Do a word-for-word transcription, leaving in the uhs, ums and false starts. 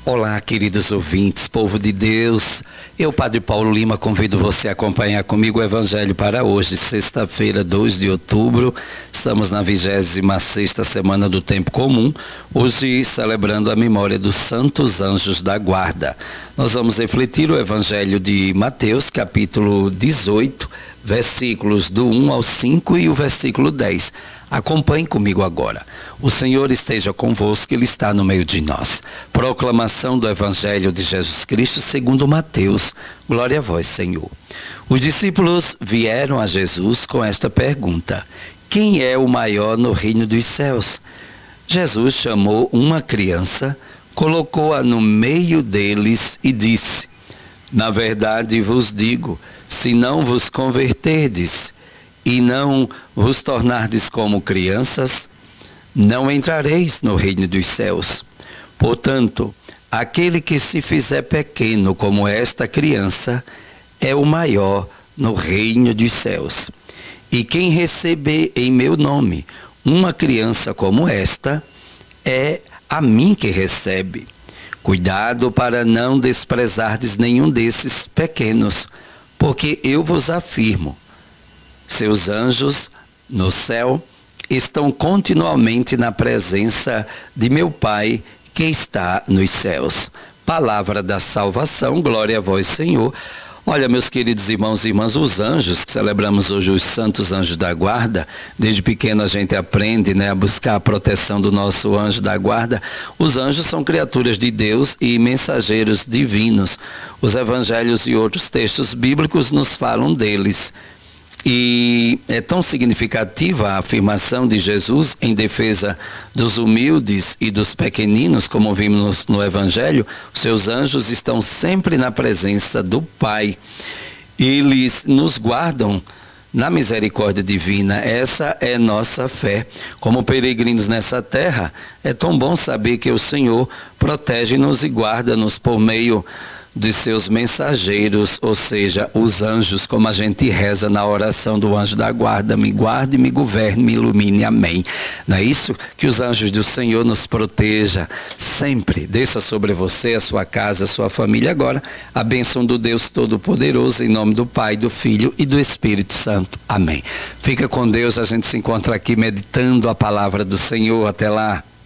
Olá, queridos ouvintes, povo de Deus. Eu, Padre Paulo Lima, convido você a acompanhar comigo o Evangelho para hoje, sexta-feira, dois de outubro. Estamos na vigésima sexta semana do Tempo Comum, hoje celebrando a memória dos Santos Anjos da Guarda. Nós vamos refletir o Evangelho de Mateus, capítulo dezoito, versículos do um ao cinco e o versículo dez. Acompanhe comigo agora. O Senhor esteja convosco, Ele está no meio de nós. Proclamação do Evangelho de Jesus Cristo segundo Mateus. Glória a vós, Senhor. Os discípulos vieram a Jesus com esta pergunta: quem é o maior no reino dos céus? Jesus chamou uma criança, colocou-a no meio deles e disse: na verdade vos digo, se não vos converterdes e não vos tornardes como crianças, não entrareis no reino dos céus. Portanto, aquele que se fizer pequeno como esta criança, é o maior no reino dos céus. E quem receber em meu nome uma criança como esta, é a mim que recebe. Cuidado para não desprezardes nenhum desses pequenos, porque eu vos afirmo, seus anjos no céu estão continuamente na presença de meu Pai que está nos céus. Palavra da salvação, glória a vós, Senhor. Olha, meus queridos irmãos e irmãs, os anjos, que celebramos hoje os santos anjos da guarda, desde pequeno a gente aprende, né, a buscar a proteção do nosso anjo da guarda. Os anjos são criaturas de Deus e mensageiros divinos. Os evangelhos e outros textos bíblicos nos falam deles. E é tão significativa a afirmação de Jesus em defesa dos humildes e dos pequeninos, como vimos no, no Evangelho. Seus anjos estão sempre na presença do Pai. Eles nos guardam na misericórdia divina. Essa é nossa fé. Como peregrinos nessa terra, é tão bom saber que o Senhor protege-nos e guarda-nos por meio de seus mensageiros, ou seja, os anjos, como a gente reza na oração do anjo da guarda: me guarde, me governe, me ilumine, amém. Não é isso? Que os anjos do Senhor nos proteja sempre, desça sobre você, a sua casa, a sua família. Agora, a bênção do Deus Todo-Poderoso, em nome do Pai, do Filho e do Espírito Santo, amém. Fica com Deus, a gente se encontra aqui meditando a palavra do Senhor. Até lá.